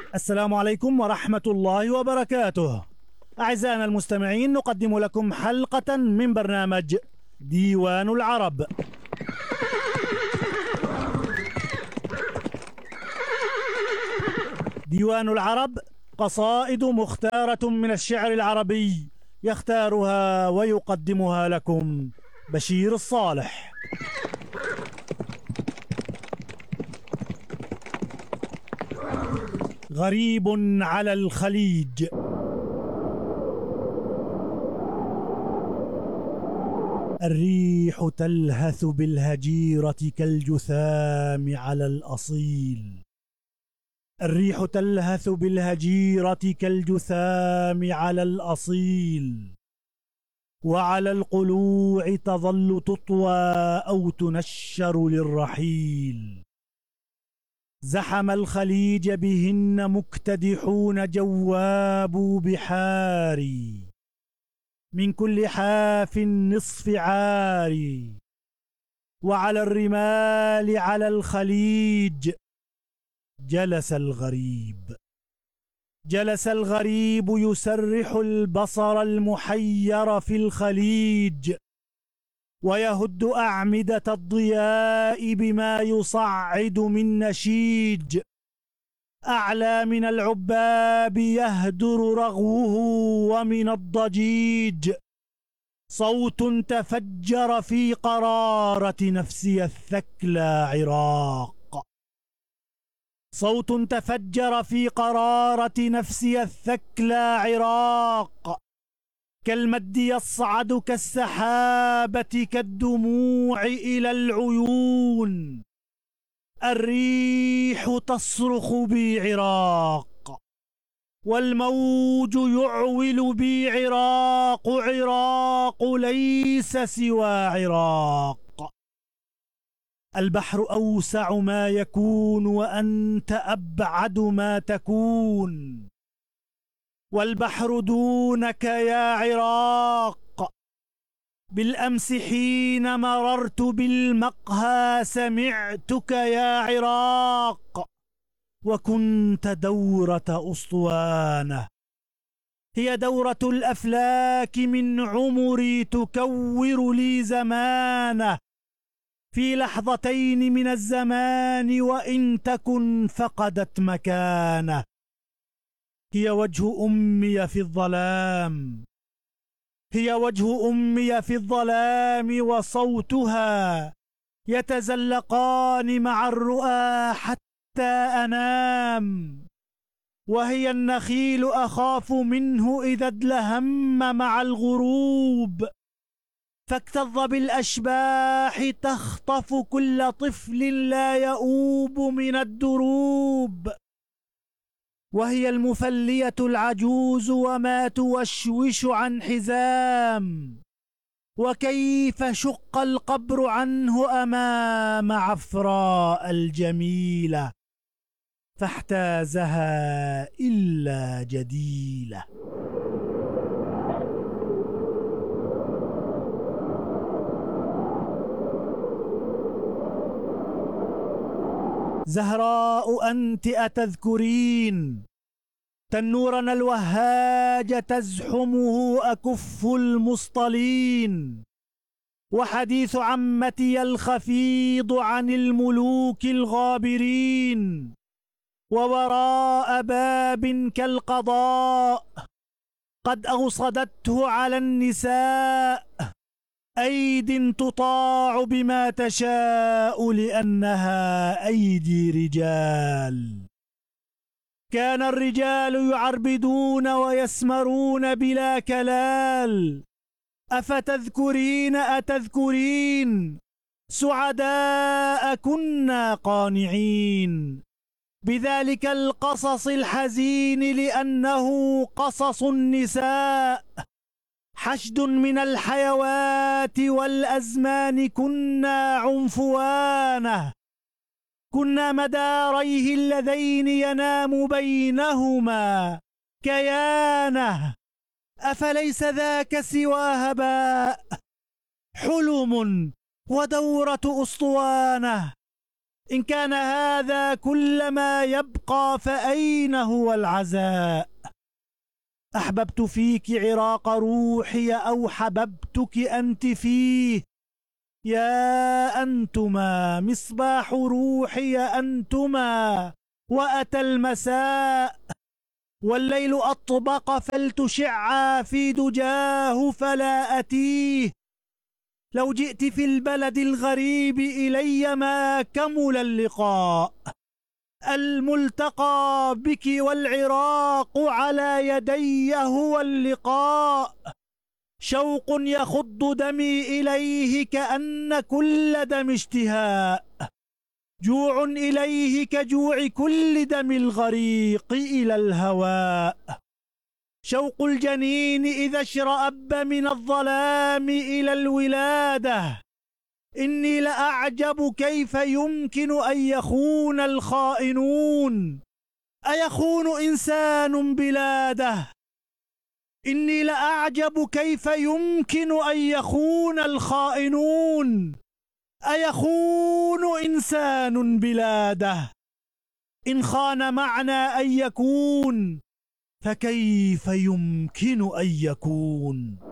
السلام عليكم ورحمة الله وبركاته. أعزائنا المستمعين، نقدم لكم حلقة من برنامج ديوان العرب. ديوان العرب قصائد مختارة من الشعر العربي، يختارها ويقدمها لكم بشير الصالح. غريب على الخليج. الريح تلهث بالهجيرة كالجثام على الأصيل. الريح تلهث بالهجيرة كالجثام على الأصيل، وعلى القلوع تظل تطوى أو تنشر للرحيل. زحم الخليج بهن مكتدحون جوابوا بحاري، من كل حاف نصف عاري. وعلى الرمال على الخليج جلس الغريب. جلس الغريب يسرح البصر المحير في الخليج، ويهد أعمدة الضياء بما يصعد من نشيج. أعلى من العباب يهدر رغوه، ومن الضجيج صوت تفجر في قرارة نفسي الثكلى عراق. صوت تفجر في قرارة نفسي الثكلى عراق، كالمد يصعد كالسحابة كالدموع إلى العيون. الريح تصرخ بي عراق، والموج يعول بي عراق. عراق ليس سوى عراق. البحر أوسع ما يكون، وأنت أبعد ما تكون. والبحر دونك يا عراق. بالأمس حين مررت بالمقهى سمعتك يا عراق، وكنت دورة أسطوانة، هي دورة الأفلاك من عمري تكور لي زمانه. في لحظتين من الزمان وإن تكن فقدت مكانه. هي وجه أمي في الظلام، هي وجه أمي في الظلام، وصوتها يتزلقان مع الرؤى حتى أنام. وهي النخيل أخاف منه إذا ادلهم مع الغروب، فاكتظ بالأشباح تخطف كل طفل لا يؤوب من الدروب. وهي المفلية العجوز وما توشوش عن حزام، وكيف شق القبر عنه أمام عفراء الجميلة، فاحتازها إلا جديلة. زهراء أنت أتذكرين تنورنا الوهاج تزحمه أكف المصطلين، وحديث عمتي الخفيض عن الملوك الغابرين. ووراء باب كالقضاء قد أوصدته على النساء، أيد تطاع بما تشاء لأنها أيدي رجال. كان الرجال يعربدون ويسمرون بلا كلال. أفتذكرين أتذكرين سعداء كنا قانعين بذلك القصص الحزين، لأنه قصص النساء. حشد من الحيوات والأزمان كنا عنفوانه، كنا مداريه اللذين ينام بينهما كيانه. أفليس ذاك سوى هباء، حلم ودورة أسطوانه. إن كان هذا كل ما يبقى فأين هو العزاء؟ أحببت فيك عراق روحي أو حببتك أنت فيه؟ يا أنتما مصباح روحي أنتما، وأتى المساء والليل أطبق فلتشعا في دجاه فلا أتيه. لو جئت في البلد الغريب إلي ما كمل اللقاء، الملتقى بك والعراق على يدي هو اللقاء. شوق يخض دمي إليه كأن كل دم اشتهاء، جوع إليه كجوع كل دم الغريق إلى الهواء. شوق الجنين إذا اشرأب من الظلام إلى الولادة، إني لأعجب كيف يمكن أن يخون الخائنون. أيخون إنسان بلاده؟ إني لأعجب كيف يمكن أن يخون الخائنون. أيخون إنسان بلاده؟ إن خان معنى أن يكون فكيف يمكن أن يكون؟